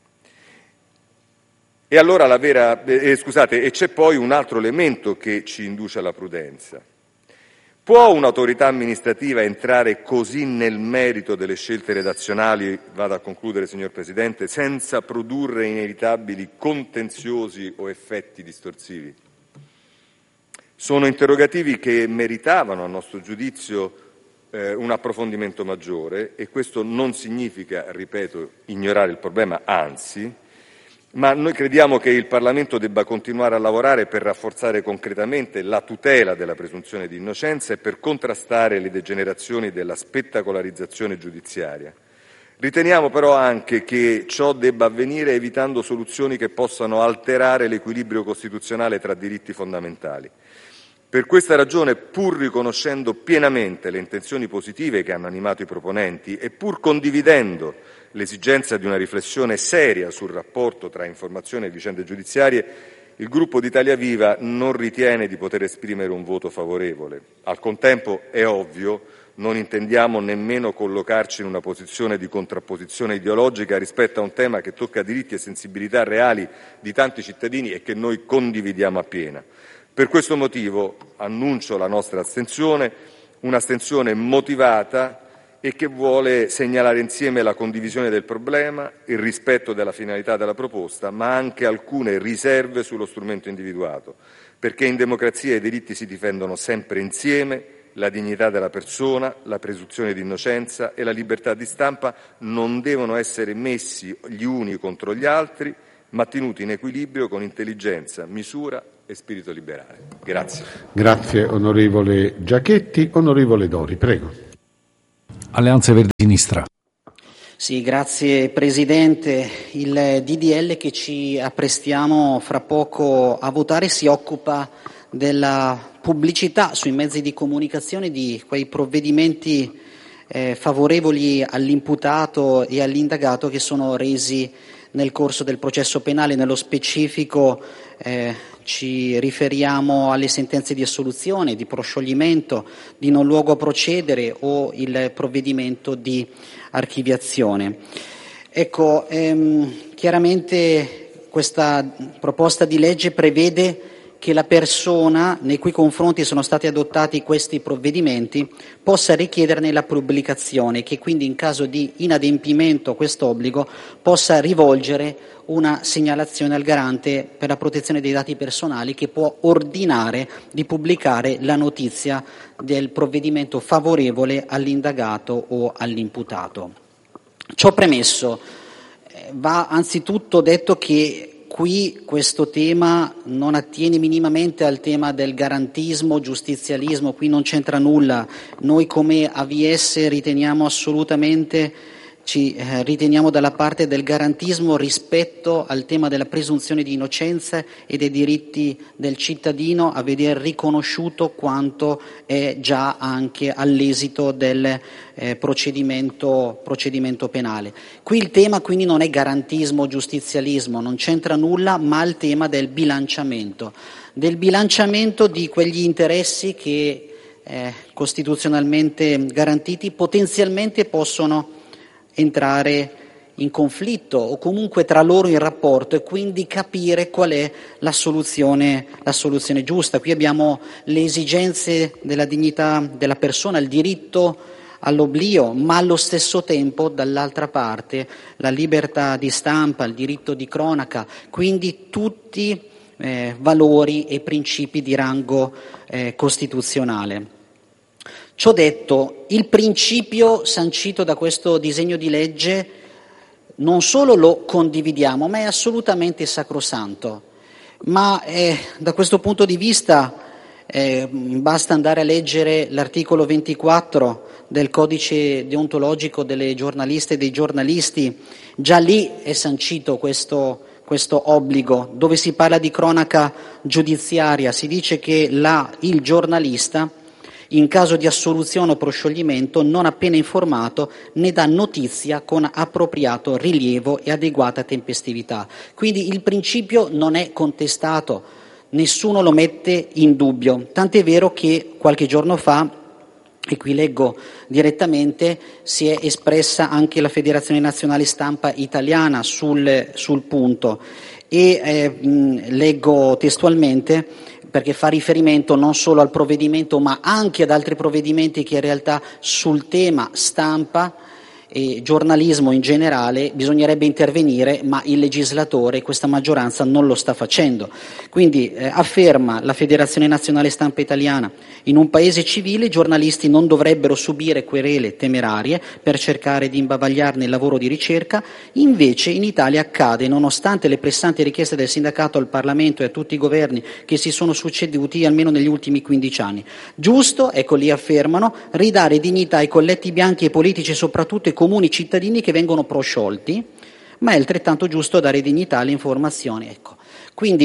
E allora la vera, eh, scusate, e c'è poi un altro elemento che ci induce alla prudenza. Può un'autorità amministrativa entrare così nel merito delle scelte redazionali, vado a concludere signor Presidente, senza produrre inevitabili contenziosi o effetti distorsivi? Sono interrogativi che meritavano, a nostro giudizio, eh, un approfondimento maggiore, e questo non significa, ripeto, ignorare il problema, anzi, ma noi crediamo che il Parlamento debba continuare a lavorare per rafforzare concretamente la tutela della presunzione di innocenza e per contrastare le degenerazioni della spettacolarizzazione giudiziaria. Riteniamo però anche che ciò debba avvenire evitando soluzioni che possano alterare l'equilibrio costituzionale tra diritti fondamentali. Per questa ragione, pur riconoscendo pienamente le intenzioni positive che hanno animato i proponenti e pur condividendo l'esigenza di una riflessione seria sul rapporto tra informazione e vicende giudiziarie, il gruppo di Italia Viva non ritiene di poter esprimere un voto favorevole. Al contempo, è ovvio, non intendiamo nemmeno collocarci in una posizione di contrapposizione ideologica rispetto a un tema che tocca diritti e sensibilità reali di tanti cittadini e che noi condividiamo appieno. Per questo motivo annuncio la nostra astensione, un'astensione motivata e che vuole segnalare insieme la condivisione del problema, il rispetto della finalità della proposta, ma anche alcune riserve sullo strumento individuato, perché in democrazia i diritti si difendono sempre insieme. La dignità della persona, la presunzione di innocenza e la libertà di stampa non devono essere messi gli uni contro gli altri, ma tenuti in equilibrio con intelligenza, misura e spirito liberale. Grazie. Grazie onorevole Giachetti. Onorevole Dori, prego. Alleanza Verdi Sinistra. Sì, grazie Presidente. Il D D L che ci apprestiamo fra poco a votare si occupa della pubblicità sui mezzi di comunicazione di quei provvedimenti eh, favorevoli all'imputato e all'indagato che sono resi nel corso del processo penale. Nello specifico eh, ci riferiamo alle sentenze di assoluzione, di proscioglimento, di non luogo a procedere o il provvedimento di archiviazione. Ecco, ehm, chiaramente questa proposta di legge prevede che la persona nei cui confronti sono stati adottati questi provvedimenti possa richiederne la pubblicazione, che quindi in caso di inadempimento a quest'obbligo possa rivolgere una segnalazione al Garante per la protezione dei dati personali, che può ordinare di pubblicare la notizia del provvedimento favorevole all'indagato o all'imputato. Ciò premesso, va anzitutto detto che qui questo tema non attiene minimamente al tema del garantismo, giustizialismo, qui non c'entra nulla. Noi come A V S riteniamo assolutamente, ci eh, riteniamo dalla parte del garantismo rispetto al tema della presunzione di innocenza e dei diritti del cittadino a vedere riconosciuto quanto è già anche all'esito del eh, procedimento, procedimento penale. Qui il tema quindi non è garantismo, giustizialismo, non c'entra nulla, ma il tema del bilanciamento, del bilanciamento di quegli interessi che eh, costituzionalmente garantiti potenzialmente possono entrare in conflitto o comunque tra loro in rapporto, e quindi capire qual è la soluzione, la soluzione giusta. Qui abbiamo le esigenze della dignità della persona, il diritto all'oblio, ma allo stesso tempo dall'altra parte la libertà di stampa, il diritto di cronaca, quindi tutti eh, valori e principi di rango eh, costituzionale. Ciò detto, il principio sancito da questo disegno di legge non solo lo condividiamo, ma è assolutamente sacrosanto. Ma eh, da questo punto di vista eh, basta andare a leggere l'articolo ventiquattro del codice deontologico delle giornaliste e dei giornalisti. Già lì è sancito questo, questo obbligo, dove si parla di cronaca giudiziaria. Si dice che la, il giornalista, in caso di assoluzione o proscioglimento, non appena informato, ne dà notizia con appropriato rilievo e adeguata tempestività. Quindi il principio non è contestato, nessuno lo mette in dubbio, tant'è vero che qualche giorno fa, e qui leggo direttamente, si è espressa anche la Federazione Nazionale Stampa Italiana sul, sul punto, e eh, mh, leggo testualmente, perché fa riferimento non solo al provvedimento ma anche ad altri provvedimenti che in realtà sul tema stampa e giornalismo in generale bisognerebbe intervenire, ma il legislatore, questa maggioranza, non lo sta facendo. Quindi eh, afferma la Federazione Nazionale Stampa Italiana: in un paese civile i giornalisti non dovrebbero subire querele temerarie per cercare di imbavagliarne il lavoro di ricerca, invece in Italia accade, nonostante le pressanti richieste del sindacato al Parlamento e a tutti i governi che si sono succeduti almeno negli ultimi quindici anni. Giusto, ecco lì affermano, ridare dignità ai colletti bianchi e politici e soprattutto ai comuni cittadini che vengono prosciolti, ma è altrettanto giusto dare dignità alle informazioni. Ecco. Quindi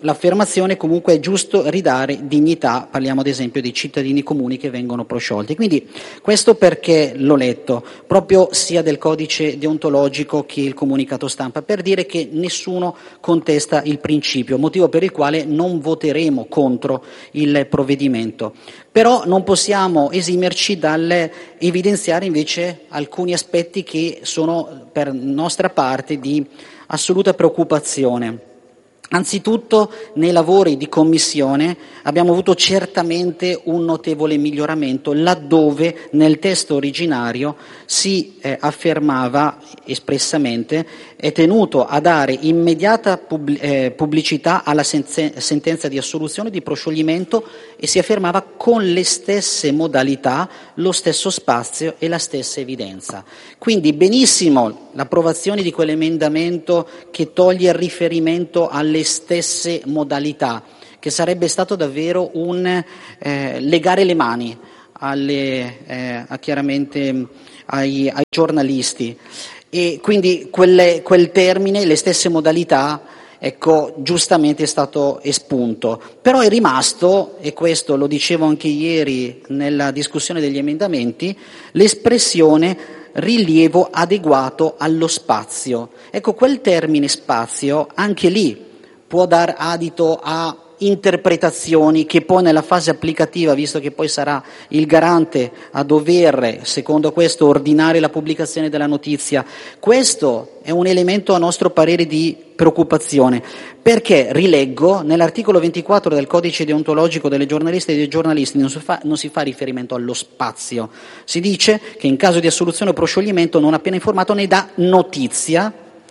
l'affermazione comunque è giusto ridare dignità, parliamo ad esempio dei cittadini comuni che vengono prosciolti. Quindi questo perché l'ho letto, proprio sia del codice deontologico che il comunicato stampa, per dire che nessuno contesta il principio, motivo per il quale non voteremo contro il provvedimento. Però non possiamo esimerci dal evidenziare invece alcuni aspetti che sono per nostra parte di assoluta preoccupazione. Anzitutto nei lavori di commissione abbiamo avuto certamente un notevole miglioramento laddove nel testo originario si eh, affermava espressamente è tenuto a dare immediata pub- eh, pubblicità alla sen- sentenza di assoluzione di proscioglimento e si affermava con le stesse modalità, lo stesso spazio e la stessa evidenza. Quindi benissimo l'approvazione di quell'emendamento che toglie il riferimento alle stesse modalità, che sarebbe stato davvero un eh, legare le mani alle, eh, a chiaramente ai, ai giornalisti, e quindi quelle, quel termine, le stesse modalità, ecco, giustamente è stato espunto, però è rimasto, e questo lo dicevo anche ieri nella discussione degli emendamenti, l'espressione rilievo adeguato allo spazio. Ecco, quel termine spazio anche lì può dar adito a interpretazioni che poi nella fase applicativa, visto che poi sarà il garante a dover, secondo questo, ordinare la pubblicazione della notizia, questo è un elemento a nostro parere di preoccupazione, perché rileggo nell'articolo ventiquattro del codice deontologico delle giornaliste e dei giornalisti non si fa, non si fa riferimento allo spazio, si dice che in caso di assoluzione o proscioglimento non appena informato ne dà notizia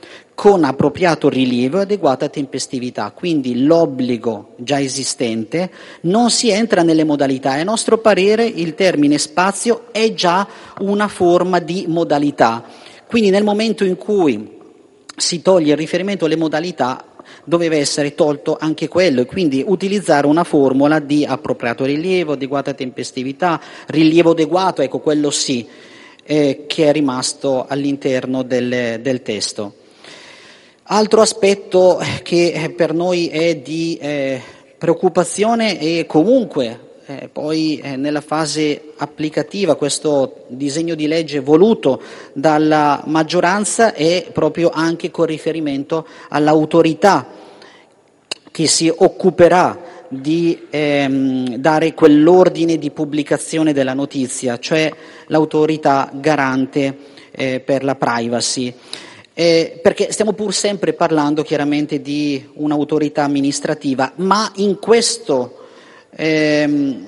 con appropriato rilievo e adeguata tempestività. Quindi l'obbligo già esistente, non si entra nelle modalità, e a nostro parere il termine spazio è già una forma di modalità. Quindi nel momento in cui si toglie il riferimento alle modalità doveva essere tolto anche quello, e quindi utilizzare una formula di appropriato rilievo, adeguata tempestività, rilievo adeguato, ecco quello sì, eh, che è rimasto all'interno del, del testo. Altro aspetto che per noi è di eh, preoccupazione e comunque eh, poi eh, nella fase applicativa questo disegno di legge voluto dalla maggioranza è proprio anche con riferimento all'autorità che si occuperà di ehm, dare quell'ordine di pubblicazione della notizia, cioè l'autorità garante eh, per la privacy. Eh, perché stiamo pur sempre parlando chiaramente di un'autorità amministrativa, ma in questo, ehm,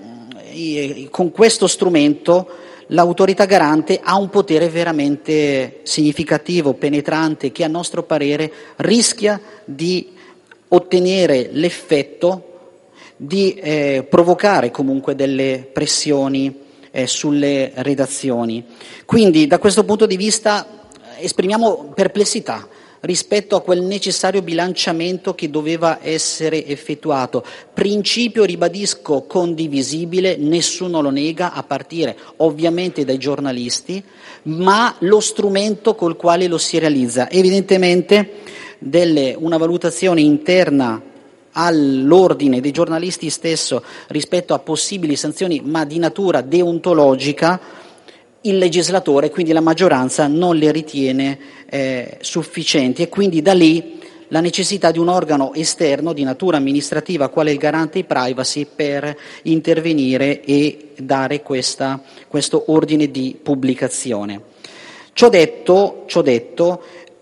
con questo strumento l'autorità garante ha un potere veramente significativo, penetrante, che a nostro parere rischia di ottenere l'effetto di eh, provocare comunque delle pressioni eh, sulle redazioni. Quindi da questo punto di vista esprimiamo perplessità rispetto a quel necessario bilanciamento che doveva essere effettuato. Principio, ribadisco, condivisibile, nessuno lo nega, a partire ovviamente dai giornalisti, ma lo strumento col quale lo si realizza. Evidentemente delle, una valutazione interna all'ordine dei giornalisti stesso rispetto a possibili sanzioni, ma di natura deontologica, il legislatore, quindi la maggioranza, non le ritiene eh, sufficienti, e quindi da lì la necessità di un organo esterno di natura amministrativa quale il garante di privacy per intervenire e dare questa, questo ordine di pubblicazione. Ciò detto, ciò detto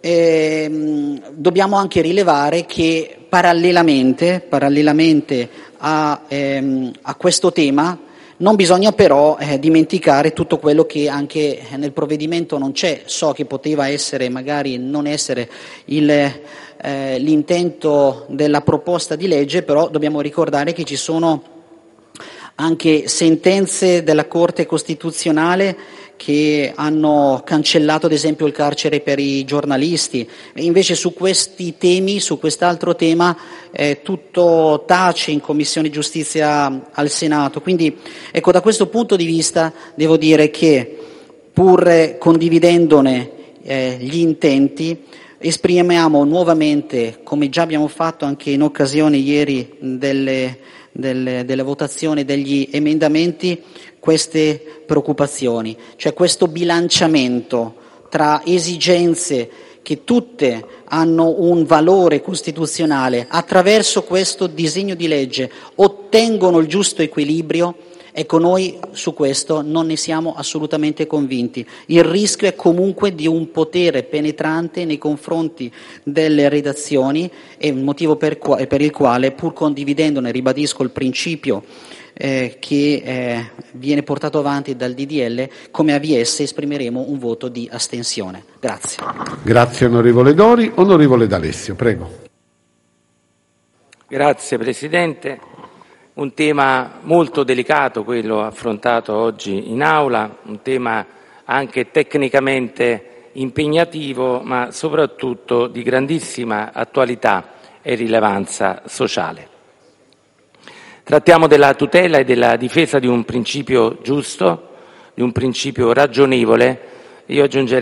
ehm, dobbiamo anche rilevare che parallelamente, parallelamente a, ehm, a questo tema non bisogna però eh, dimenticare tutto quello che anche nel provvedimento non c'è. So che poteva essere, magari non essere il, eh, l'intento della proposta di legge, però dobbiamo ricordare che ci sono anche sentenze della Corte Costituzionale che hanno cancellato ad esempio il carcere per i giornalisti, e invece su questi temi, su quest'altro tema, eh, tutto tace in Commissione Giustizia al Senato. Quindi ecco, da questo punto di vista devo dire che pur condividendone eh, gli intenti, esprimiamo nuovamente, come già abbiamo fatto anche in occasione ieri delle, delle, delle votazioni degli emendamenti, queste preoccupazioni, cioè questo bilanciamento tra esigenze che tutte hanno un valore costituzionale, attraverso questo disegno di legge ottengono il giusto equilibrio. Ecco, noi su questo non ne siamo assolutamente convinti. Il rischio è comunque di un potere penetrante nei confronti delle redazioni, è un motivo per, qua- per il quale, pur condividendone, ribadisco il principio eh, che eh, viene portato avanti dal D D L, come A V S esprimeremo un voto di astensione. Grazie. Grazie onorevole Dori. Onorevole D'Alessio, prego. Grazie Presidente. Un tema molto delicato quello affrontato oggi in aula, un tema anche tecnicamente impegnativo, ma soprattutto di grandissima attualità e rilevanza sociale. Trattiamo della tutela e della difesa di un principio giusto, di un principio ragionevole. Io aggiungerei